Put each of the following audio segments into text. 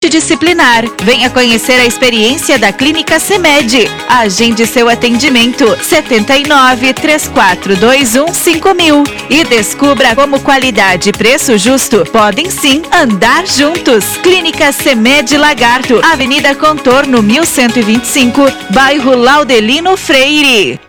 multidisciplinar. Venha conhecer a experiência da Clínica CEMED. Agende seu atendimento 79-3421-5000 e descubra como qualidade e preço justo podem sim andar juntos. Clínica CEMED Lagarto, Avenida Contorno 1125, bairro Laudelino Freire.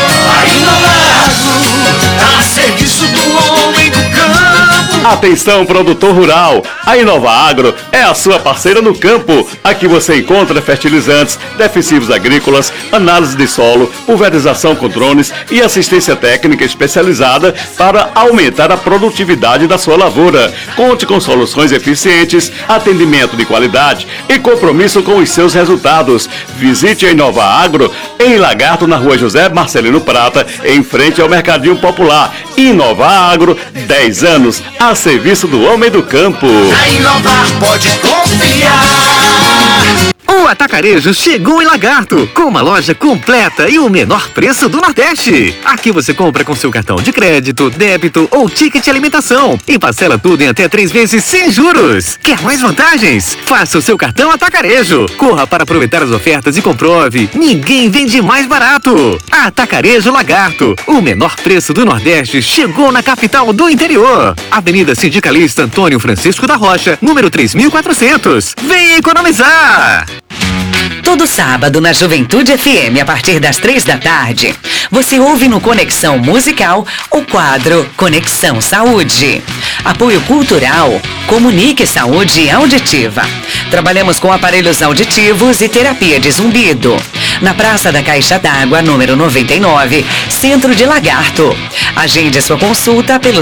A serviço do homem do campo. Atenção, produtor rural! A Inova Agro é a sua parceira no campo. Aqui você encontra fertilizantes, defensivos agrícolas, análise de solo, pulverização com drones e assistência técnica especializada para aumentar a produtividade da sua lavoura. Conte com soluções eficientes, atendimento de qualidade e compromisso com os seus resultados. Visite a Inova Agro em Lagarto, na Rua José Marcelino Prata, em frente ao Mercadinho Popular. Inova Agro, 10 anos a serviço do homem do campo. A Inovar pode confiar. O Atacarejo chegou em Lagarto, com uma loja completa e o menor preço do Nordeste. Aqui você compra com seu cartão de crédito, débito ou ticket de alimentação e parcela tudo em até 3 vezes sem juros. Quer mais vantagens? Faça o seu cartão Atacarejo. Corra para aproveitar as ofertas e comprove. Ninguém vende mais barato. Atacarejo Lagarto, o menor preço do Nordeste chegou na capital do interior. Avenida Sindicalista Antônio Francisco da Rocha, número 3400. Vem economizar! Todo sábado na Juventude FM, a partir das 3 da tarde, você ouve no Conexão Musical o quadro Conexão Saúde. Apoio cultural, Comunique Saúde Auditiva. Trabalhamos com aparelhos auditivos e terapia de zumbido. Na Praça da Caixa d'Água, número 99, Centro de Lagarto. Agende sua consulta pelo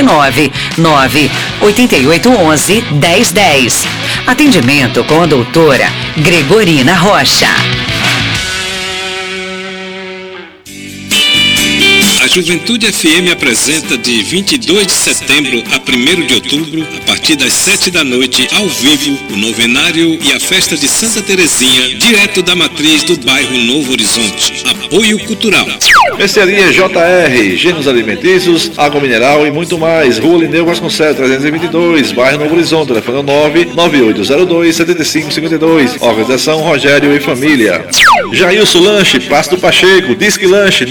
799-8811-1010. Atendimento com a doutora Gregorina Rocha. A Juventude FM apresenta de 22 de setembro a 1º de outubro, a partir das 7 da noite, ao vivo, o novenário e a festa de Santa Terezinha, direto da matriz do bairro Novo Horizonte. Apoio cultural. Mercearia JR, gêneros alimentícios, água mineral e muito mais. Rua Lineu Vasconcelos, 322, bairro Novo Horizonte. Telefone 99802-7552. Organização Rogério e Família. Jailson Lanche, Passo do Pacheco, Disque Lanche,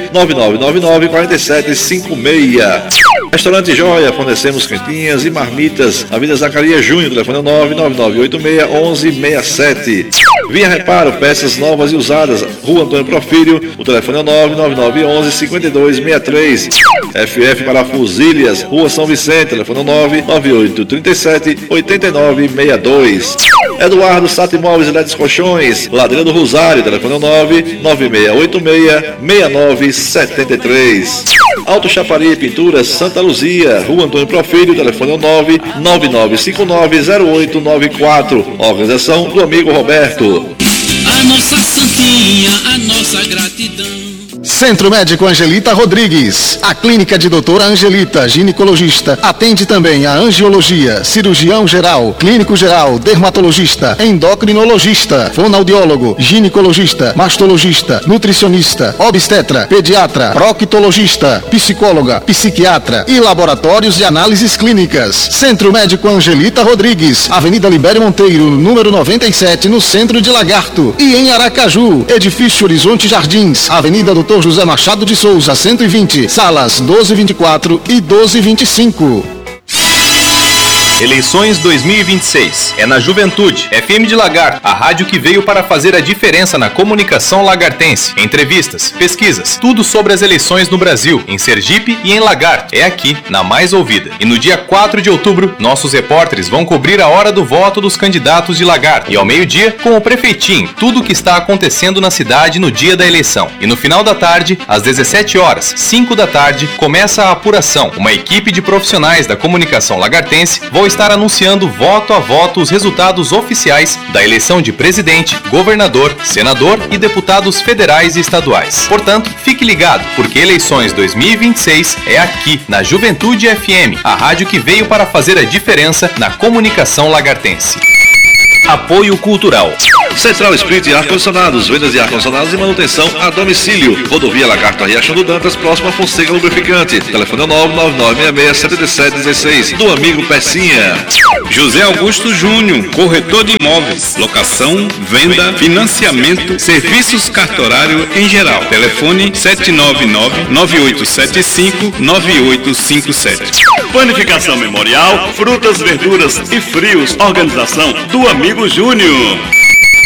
999994756. Restaurante Joia, fornecemos quentinhas e marmitas. Avenida Zacarias Júnior, telefone 999861167. Via Reparo, peças novas e usadas. Rua Antônio Profírio, o telefone é 99911-5263. FF Parafusilhas, Rua São Vicente, telefone 99837-8962. Eduardo Sata Imóveis Elétricos Colchões, Ladeira do Rosário, telefone 99686-6973. Auto Chapari Pinturas Santa Luzia, Rua Antônio Profírio, telefone 999590894. Organização do amigo Roberto. A nossa santinha, a nossa gratidão. Centro Médico Angelita Rodrigues. A clínica de doutora Angelita, ginecologista, atende também a angiologia, cirurgião geral, clínico geral, dermatologista, endocrinologista, fonoaudiólogo, ginecologista, mastologista, nutricionista, obstetra, pediatra, proctologista, psicóloga, psiquiatra e laboratórios de análises clínicas. Centro Médico Angelita Rodrigues, Avenida Libério Monteiro, número 97, no centro de Lagarto. E em Aracaju, Edifício Horizonte Jardins, Avenida Doutor José Machado de Souza, 120, salas 1224 e 1225. Eleições 2026. É na Juventude, FM de Lagarto, a rádio que veio para fazer a diferença na comunicação lagartense. Entrevistas, pesquisas, tudo sobre as eleições no Brasil, em Sergipe e em Lagarto. É aqui, na mais ouvida. E no dia 4 de outubro, nossos repórteres vão cobrir a hora do voto dos candidatos de Lagarto. E ao meio-dia, com o prefeitinho, tudo o que está acontecendo na cidade no dia da eleição. E no final da tarde, às 17 horas, 5 da tarde, começa a apuração. Uma equipe de profissionais da comunicação lagartense vão estar anunciando voto a voto os resultados oficiais da eleição de presidente, governador, senador e deputados federais e estaduais. Portanto, fique ligado, porque eleições 2026 é aqui, na Juventude FM, a rádio que veio para fazer a diferença na comunicação lagartense. Apoio cultural. Central Split Ar-Condicionados, vendas de ar-condicionados e manutenção a domicílio. Rodovia Lagarto Riachão do Dantas, próximo a Fonseca Lubrificante. Telefone 999667716, do amigo Pecinha. José Augusto Júnior, corretor de imóveis, locação, venda, financiamento, serviços cartorário em geral. Telefone 799-9875-9857. Panificação Memorial, frutas, verduras e frios. Organização do amigo Júnior.